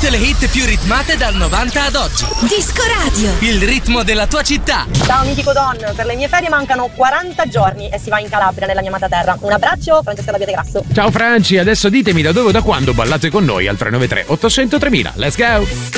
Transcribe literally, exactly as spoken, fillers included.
Tutte le hit più ritmate dal novanta ad oggi. Disco Radio. Il ritmo della tua città. Ciao Mitico Don, per le mie ferie mancano quaranta giorni e si va in Calabria, nella mia amata terra. Un abbraccio, Francesca D'Abbiate Grasso. Ciao Franci, adesso ditemi da dove o da quando ballate con noi al tre nove tre ottocento tremila. Let's go!